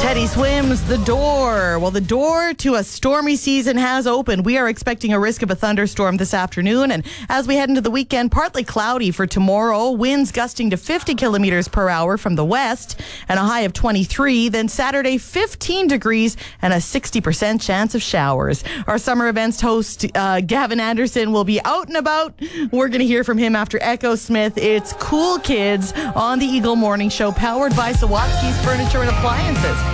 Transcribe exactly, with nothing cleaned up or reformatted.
Teddy Swims, the door. Well, the door to a stormy season has opened. We are expecting a risk of a thunderstorm this afternoon. And as we head into the weekend, partly cloudy for tomorrow. Winds gusting to fifty kilometers per hour from the west and a high of twenty-three. Then Saturday, fifteen degrees and a sixty percent chance of showers. Our summer events host, uh, Gavin Anderson, will be out and about. We're going to hear from him after Echo Smith. It's Cool Kids on the Eagle Morning Show, powered by Sawatsky's Furniture and Appliances.